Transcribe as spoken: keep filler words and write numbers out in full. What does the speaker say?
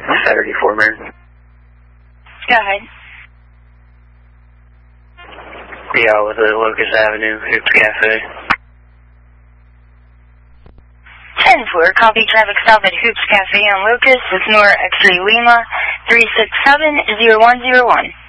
Saturday for Marin. Go ahead. Yeah, with the Locust Avenue, Hoops Cafe. ten four, copy traffic stop at Hoops Cafe on Locust with Nora X-Ray Lima, three six seven zero one zero one.